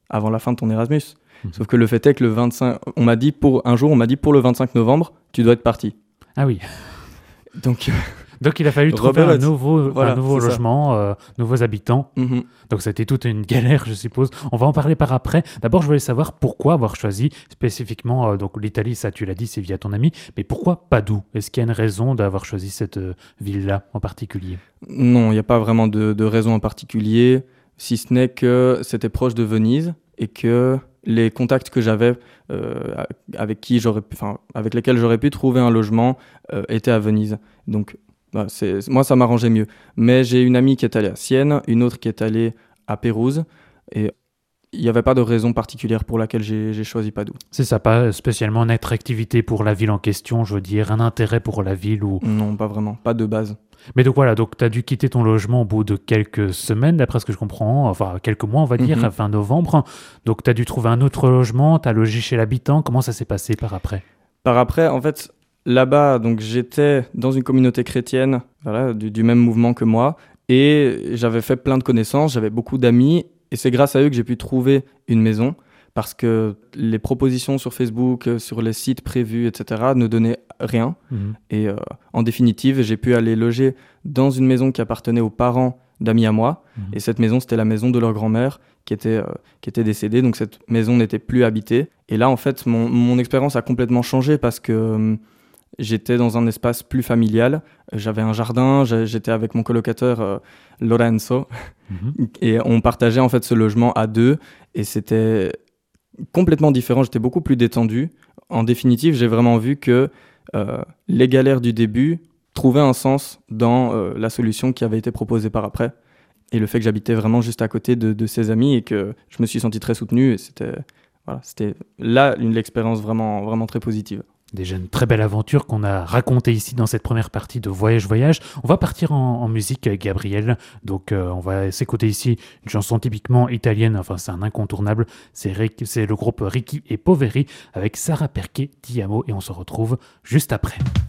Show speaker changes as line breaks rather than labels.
avant la fin de ton Erasmus. Sauf que le fait est que le 25, on m'a dit pour le 25 novembre, tu dois être parti.
Ah oui.
Donc
il a fallu trouver un nouveau
c'est
logement, nouveaux habitants. Donc c'était toute une galère, je suppose. On va en parler par après. D'abord, je voulais savoir pourquoi avoir choisi spécifiquement donc l'Italie, ça tu l'as dit, c'est via ton ami. Mais pourquoi Padoue ? Est-ce qu'il y a une raison d'avoir choisi cette ville-là en particulier ?
Non, il n'y a pas vraiment de raison en particulier, si ce n'est que c'était proche de Venise et que les contacts que j'avais avec lesquels j'aurais pu trouver un logement étaient à Venise. Donc moi, ça m'arrangeait mieux. Mais j'ai une amie qui est allée à Sienne, une autre qui est allée à Pérouse, et il n'y avait pas de raison particulière pour laquelle j'ai choisi Padoue.
C'est ça, pas spécialement une attractivité pour la ville en question, je veux dire, un intérêt pour la ville ou...
Non, pas vraiment, pas de base.
Mais donc voilà, tu as dû quitter ton logement au bout de quelques semaines, d'après ce que je comprends, enfin quelques mois on va dire, fin novembre. Donc tu as dû trouver un autre logement, tu as logé chez l'habitant, comment ça s'est passé par après ?
Par après, en fait... Là-bas, donc j'étais dans une communauté chrétienne, voilà, du même mouvement que moi, et j'avais fait plein de connaissances, j'avais beaucoup d'amis, et c'est grâce à eux que j'ai pu trouver une maison, parce que les propositions sur Facebook, sur les sites prévus, etc., ne donnaient rien. Et en définitive, j'ai pu aller loger dans une maison qui appartenait aux parents d'amis à moi, et cette maison, c'était la maison de leur grand-mère qui était décédée, donc cette maison n'était plus habitée. Et là, en fait, mon expérience a complètement changé parce que... J'étais dans un espace plus familial, j'avais un jardin, j'étais avec mon colocataire Lorenzo et on partageait en fait ce logement à deux et c'était complètement différent, j'étais beaucoup plus détendu. En définitive, j'ai vraiment vu que les galères du début trouvaient un sens dans la solution qui avait été proposée par après et le fait que j'habitais vraiment juste à côté de ses amis et que je me suis senti très soutenu et c'était là une expérience vraiment, vraiment très positive.
Déjà une très belle aventure qu'on a racontée ici dans cette première partie de Voyage. On va partir en musique avec Gabriel. Donc on va s'écouter ici une chanson typiquement italienne, enfin c'est un incontournable. C'est le groupe Ricky et Poveri avec Sara Perché Ti Amo et on se retrouve juste après.